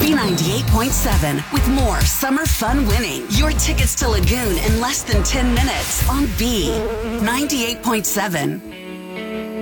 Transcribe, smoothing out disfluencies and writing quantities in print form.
B98.7 with more summer fun winning. Your tickets to Lagoon in less than 10 minutes on B98.7.